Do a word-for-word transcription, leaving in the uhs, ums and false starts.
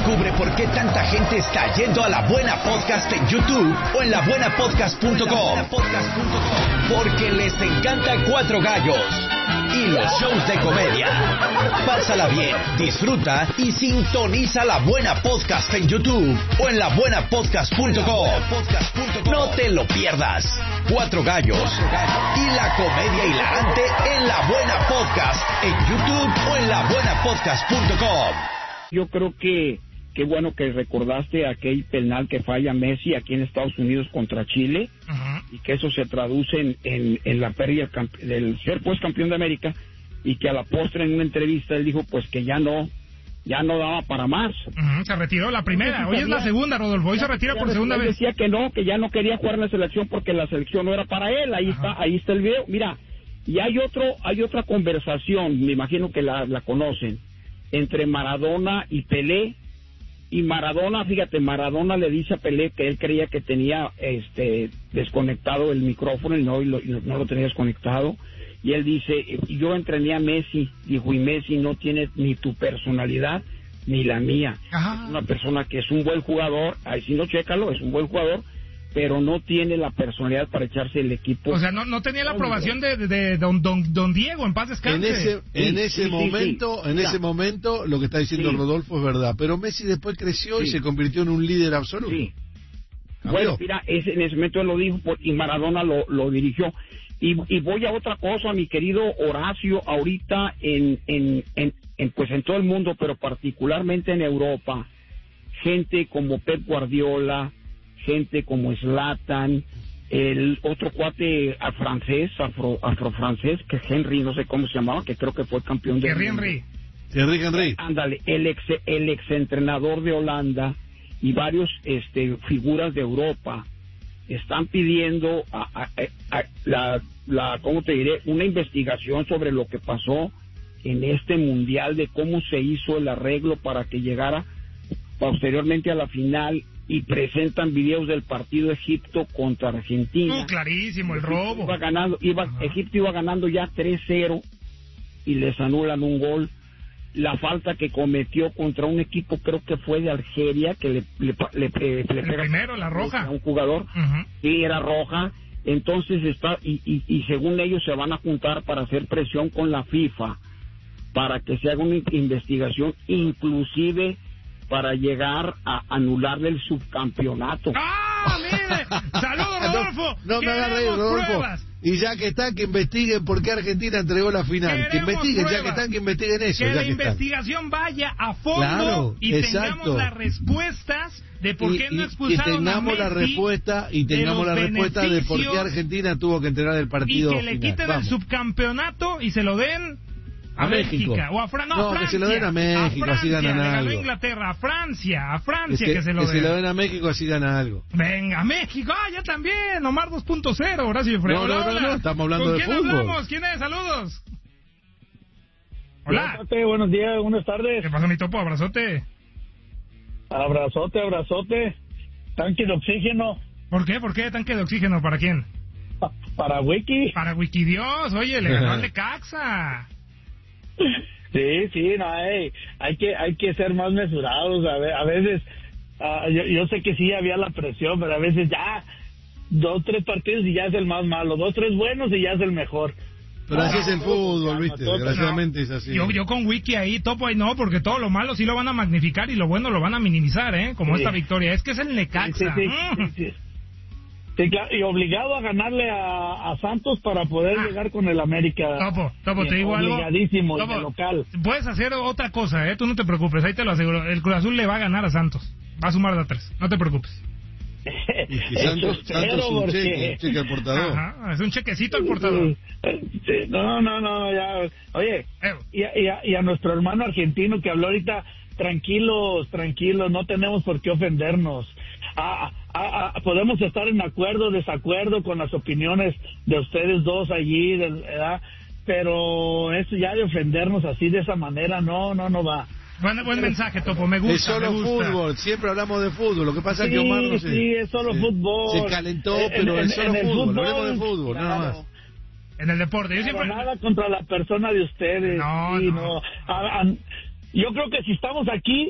Descubre por qué tanta gente está yendo a La Buena Podcast en YouTube o en la buena podcast punto com. Porque les encanta Cuatro Gallos y los shows de comedia. Pásala bien, disfruta y sintoniza La Buena Podcast en YouTube o en la buena podcast punto com. No te lo pierdas. Cuatro Gallos y la comedia hilarante en La Buena Podcast en YouTube o en la buena podcast punto com. Yo creo que qué bueno que recordaste aquel penal que falla Messi aquí en Estados Unidos contra Chile, uh-huh. y que eso se traduce en, en, en la pérdida del ser pues campeón de América, y que a la postre en una entrevista él dijo pues que ya no ya no daba para más. Uh-huh. Se retiró la primera, hoy es la segunda, Rodolfo, hoy ya, se retira por segunda vez. Decía que no, que ya no quería jugar en la selección porque la selección no era para él. Ahí uh-huh. está, ahí está el video. Mira, y hay otro, hay otra conversación, me imagino que la, la conocen, entre Maradona y Pelé. Y Maradona, fíjate, Maradona le dice a Pelé que él creía que tenía este desconectado el micrófono y no, y lo, y no lo tenía desconectado. Y él dice, yo entrené a Messi, dijo, y Messi no tiene ni tu personalidad ni la mía. Ajá. Es una persona que es un buen jugador, ahí sí no, chécalo, es un buen jugador, pero no tiene la personalidad para echarse el equipo. O sea, no, no tenía la aprobación de, de, de don, don, don Diego, en paz descanse. En ese, en sí, ese sí, momento, sí, sí. en Mira. ese momento, lo que está diciendo sí. Rodolfo es verdad. Pero Messi después creció sí. y se convirtió en un líder absoluto. Sí. Bueno, mira, ese, en ese momento él lo dijo por, y Maradona lo, lo dirigió. Y, y voy a otra cosa, mi querido Horacio, ahorita en, en, en, en, pues en todo el mundo, pero particularmente en Europa, gente como Pep Guardiola, gente como Zlatan, el otro cuate a francés, afro, afrofrancés, que es Henry, no sé cómo se llamaba, que creo que fue campeón de... Henry Henry. Henry Henry. Ándale, el ex, el exentrenador de Holanda y varios este, figuras de Europa están pidiendo a, a, a, a la, la, ¿cómo te diré? Una investigación sobre lo que pasó en este mundial, de cómo se hizo el arreglo para que llegara posteriormente a la final, y presentan videos del partido Egipto contra Argentina. Uh, clarísimo, el robo. Iba ganando, iba, Egipto iba ganando ya tres cero y les anulan un gol. La falta que cometió contra un equipo, creo que fue de Algeria, que le, le, le, le, le pega primero, la roja. A un jugador, uh-huh. y era roja. Entonces está, y, y, y según ellos se van a juntar para hacer presión con la FIFA, para que se haga una investigación, inclusive para llegar a anularle el subcampeonato. ¡Ah, mire! ¡Saludos, Rodolfo! No, no me hagas reír, Rodolfo. Pruebas. Y ya que están, que investiguen por qué Argentina entregó la final. Queremos que investiguen, pruebas. ya que están, que investiguen eso. Que ya la que investigación están. vaya a fondo, claro, y exacto. tengamos las respuestas de por qué y, no y, expulsaron y tengamos a Messi, la respuesta y tengamos la respuesta de por qué Argentina tuvo que entregar el partido y que le final. quiten Vamos. el subcampeonato y se lo den a, a México. México. O a, Fra no, no, a Francia. que se lo den a México, a así ganan le algo. ganó Inglaterra, a Francia, a Francia que, que, que se lo que den. se lo den a México, así gana algo. Venga, México, ah, ya también, Omar dos punto cero, Horacio Freire. No, no, no, no, estamos hablando ¿Con de quién fútbol. hablamos? ¿Quién es? Saludos. Hola. Abrazote, buenos días, buenas tardes. ¿Qué pasa, mi topo? Abrazote. Abrazote, abrazote. Tanque de oxígeno. ¿Por qué? ¿Por qué tanque de oxígeno? ¿Para quién? Pa para Wiki. Para Wikidios. Oye, le ganó al Necaxa. Sí, sí, no, hay, hay que hay que ser más mesurados. A, ve, a veces, uh, yo, yo sé que sí había la presión, pero a veces ya dos, tres partidos y ya es el más malo. Dos, tres buenos y ya es el mejor. Pero así es el fútbol, ¿viste? Desgraciadamente es así. Yo, yo con Wiki ahí, topo ahí no, porque todo lo malo sí lo van a magnificar y lo bueno lo van a minimizar, ¿eh? Como sí. Esta victoria. Es que es el Necaxa. Sí, sí, sí, sí, sí. Sí, claro, y obligado a ganarle a, a Santos para poder ah. llegar con el América. Topo, Topo, te digo algo. Obligadísimo, Topo, y de local. Puedes hacer otra cosa, ¿eh? Tú no te preocupes, ahí te lo aseguro. El Cruz Azul le va a ganar a Santos. Va a sumar de a tres, no te preocupes. Y que Santos, Santos un porque... cheque, cheque al portador. Ajá, es un chequecito al portador. Sí, no, no, no, ya. Oye, eh. y, a, y, a, y a nuestro hermano argentino que habló ahorita, tranquilos, tranquilos, no tenemos por qué ofendernos. Ah, ah, ah, podemos estar en acuerdo, desacuerdo con las opiniones de ustedes dos allí, ¿verdad? Pero eso ya de ofendernos así de esa manera, no, no, no va. Buen, buen mensaje, Topo, me gusta. Es solo me gusta. fútbol, siempre hablamos de fútbol. Lo que pasa sí, es que Omar no sé. Sí, es solo se, fútbol. Se calentó, pero en, es solo en fútbol. fútbol. Hablemos de fútbol, claro. Nada más. En el deporte, yo siempre... Nada contra la persona de ustedes. No, sí, no. no. A, a, yo creo que si estamos aquí